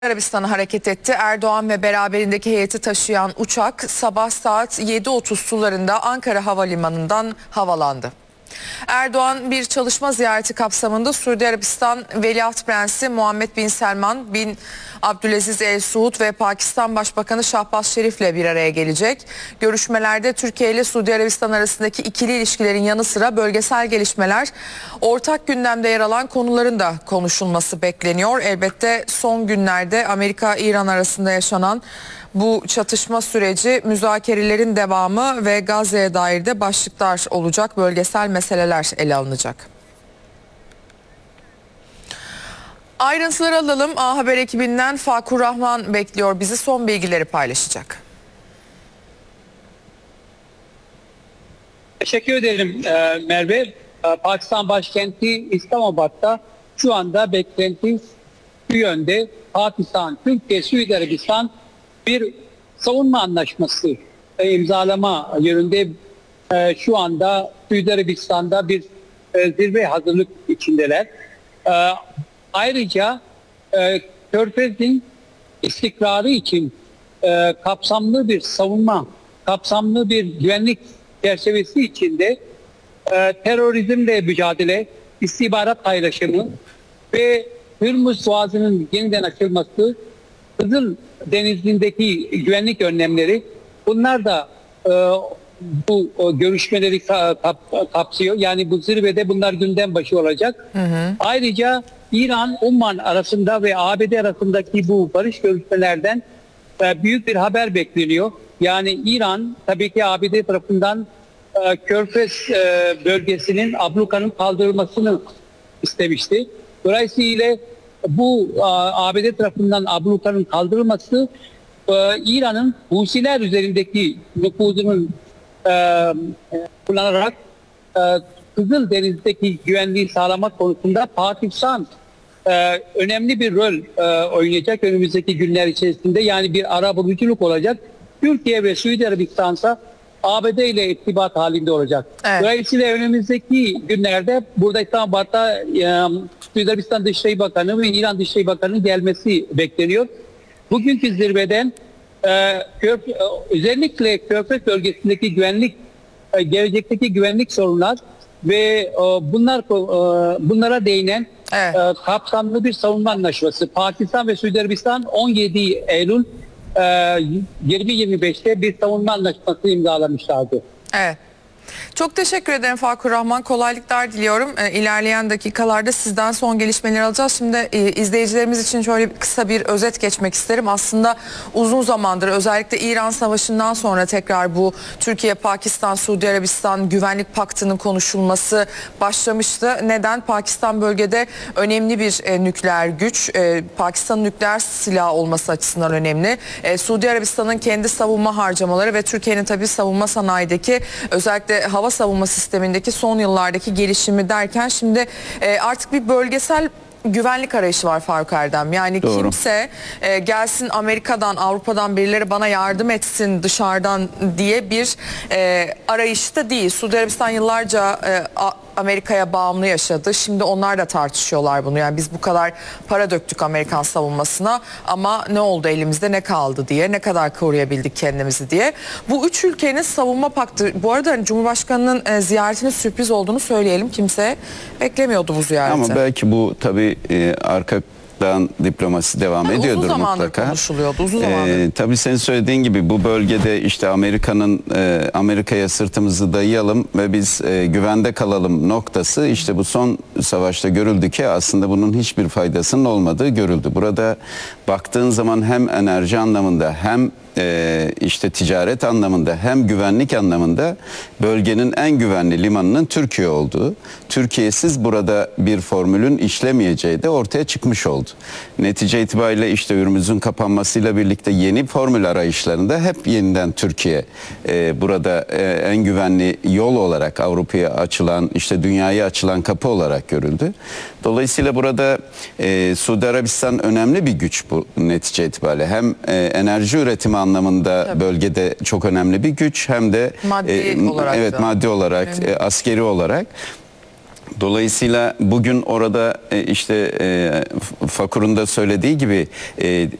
Arabistan'a hareket etti. Erdoğan ve beraberindeki heyeti taşıyan uçak sabah saat 7.30 sularında Ankara Havalimanı'ndan havalandı. Erdoğan bir çalışma ziyareti kapsamında Suudi Arabistan Veliaht Prensi Muhammed Bin Selman bin Abdülaziz El Suud ve Pakistan Başbakanı Şahbaz Şerif'le bir araya gelecek. Görüşmelerde Türkiye ile Suudi Arabistan arasındaki ikili ilişkilerin yanı sıra bölgesel gelişmeler, ortak gündemde yer alan konuların da konuşulması bekleniyor. Elbette son günlerde Amerika-İran arasında yaşanan bu çatışma süreci, müzakerelerin devamı ve Gazze'ye dair de başlıklar olacak, bölgesel meseleler ele alınacak. Ayrıntıları alalım. A Haber ekibinden Fakur Rahman bekliyor bizi, son bilgileri paylaşacak. Teşekkür ederim Merve. Pakistan başkenti İslamabad'da şu anda beklenti şu yönde: Pakistan, Türkiye, Suudi Arabistan bir savunma anlaşması imzalama yönünde şu anda Suudi Arabistan'da bir zirve hazırlık içindeler. Ayrıca Körfez'in istikrarı için kapsamlı bir savunma, kapsamlı bir güvenlik çerçevesi içinde terörizmle mücadele, istihbarat paylaşımı ve Hürmüz Boğazı'nın yeniden açılması, Kızıl Denizi'ndeki güvenlik önlemleri, bunlar da bu görüşmeleri kapsıyor. Yani bu zirvede bunlar gündem başı olacak. Ayrıca İran, Umman arasında ve ABD arasındaki bu barış görüşmelerden büyük bir haber bekleniyor. Yani İran tabii ki ABD tarafından Körfez bölgesinin ablukanın kaldırılmasını istemişti. Dolayısıyla bu ABD tarafından ablukanın kaldırılması İran'ın Husiler üzerindeki nüfuzunun kullanarak Kızıl Deniz'deki güvenliği sağlamak konusunda Pakistan önemli bir rol oynayacak önümüzdeki günler içerisinde. Yani bir arabuluculuk olacak. Türkiye ve Suudi Arabistan ise ABD ile irtibat halinde olacak. Evet. Dolayısıyla önümüzdeki günlerde burada İslamabad'da Suudi Arabistan Dışişleri Bakanı ve İran Dışişleri Bakanı gelmesi bekleniyor. Bugünkü zirveden özellikle Körfez bölgesindeki güvenlik, gelecekteki güvenlik sorunlar ve bunlara değinen kapsamlı bir savunma anlaşması. Pakistan ve Suudi Arabistan 17 Eylül 2025'te bir savunma anlaşması imzalamışlardı. Evet. Çok teşekkür ederim Fakur Rahman. Kolaylıklar diliyorum. İlerleyen dakikalarda sizden son gelişmeleri alacağız. Şimdi izleyicilerimiz için şöyle kısa bir özet geçmek isterim. Aslında uzun zamandır, özellikle İran Savaşı'ndan sonra tekrar bu Türkiye, Pakistan, Suudi Arabistan Güvenlik Paktı'nın konuşulması başlamıştı. Neden? Pakistan bölgede önemli bir nükleer güç. Pakistan'ın nükleer silah olması açısından önemli. Suudi Arabistan'ın kendi savunma harcamaları ve Türkiye'nin tabii savunma sanayideki, özellikle hava savunma sistemindeki son yıllardaki gelişimi derken şimdi artık bir bölgesel güvenlik arayışı var Faruk Erdem. Yani doğru, kimse gelsin Amerika'dan, Avrupa'dan birileri bana yardım etsin dışarıdan diye bir arayışta değil. Suudi Arabistan yıllarca Amerika'ya bağımlı yaşadı. Şimdi onlar da tartışıyorlar bunu. Yani biz bu kadar para döktük Amerikan savunmasına ama ne oldu elimizde, ne kaldı diye, ne kadar koruyabildik kendimizi diye. Bu üç ülkenin savunma paktı. Bu arada hani Cumhurbaşkanı'nın ziyaretinin sürpriz olduğunu söyleyelim. Kimse beklemiyordu bu ziyareti. Ama belki bu tabii arkadan diplomasi devam ediyordur uzun zamandır mutlaka. Konuşuluyordu, uzun zamandır. Tabii senin söylediğin gibi bu bölgede işte Amerika'ya sırtımızı dayayalım ve biz güvende kalalım noktası, işte bu son savaşta görüldü ki aslında bunun hiçbir faydasının olmadığı görüldü. Burada baktığın zaman hem enerji anlamında hem işte ticaret anlamında hem güvenlik anlamında bölgenin en güvenli limanının Türkiye olduğu, Türkiye'siz burada bir formülün işlemeyeceği de ortaya çıkmış oldu. Netice itibariyle işte Hürmüz'ün kapanmasıyla birlikte yeni formül arayışlarında hep yeniden Türkiye burada en güvenli yol olarak Avrupa'ya açılan, işte dünyaya açılan kapı olarak görüldü. Dolayısıyla burada Suudi Arabistan önemli bir güç bu netice itibariyle. Hem enerji üretimi anlamında tabii bölgede çok önemli bir güç, hem de maddi olarak maddi olarak, askeri olarak. Dolayısıyla bugün orada işte Fakur'un da söylediği gibi